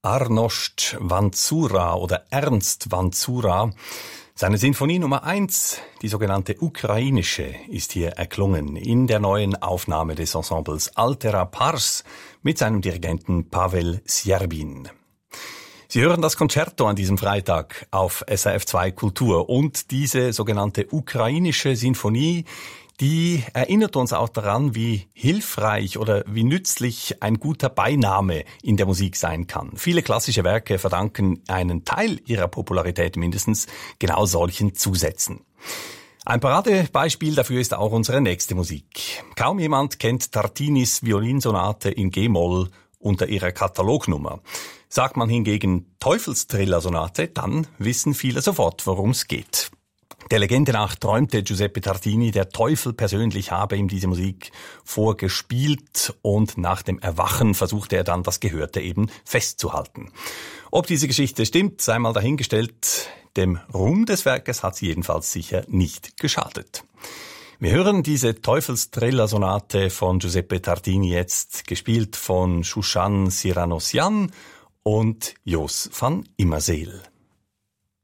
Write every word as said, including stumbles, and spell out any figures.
Arnošt Vančura oder Ernst Vančura. Seine Sinfonie Nummer eins, die sogenannte ukrainische, ist hier erklungen in der neuen Aufnahme des Ensembles Altera Pars mit seinem Dirigenten Pavel Sjerbin. Sie hören das Concerto an diesem Freitag auf S R F zwei Kultur und diese sogenannte ukrainische Sinfonie, die erinnert uns auch daran, wie hilfreich oder wie nützlich ein guter Beiname in der Musik sein kann. Viele klassische Werke verdanken einen Teil ihrer Popularität mindestens genau solchen Zusätzen. Ein Paradebeispiel dafür ist auch unsere nächste Musik. Kaum jemand kennt Tartinis Violinsonate in G-Moll unter ihrer Katalognummer. Sagt man hingegen Teufelstrillersonate, dann wissen viele sofort, worum es geht. Der Legende nach träumte Giuseppe Tartini, der Teufel persönlich habe ihm diese Musik vorgespielt und nach dem Erwachen versuchte er dann, das Gehörte eben festzuhalten. Ob diese Geschichte stimmt, sei mal dahingestellt. Dem Ruhm des Werkes hat sie jedenfalls sicher nicht geschadet. Wir hören diese Teufelstrillersonate von Giuseppe Tartini jetzt, gespielt von Shushan Siranosyan und Jos van Immerseel.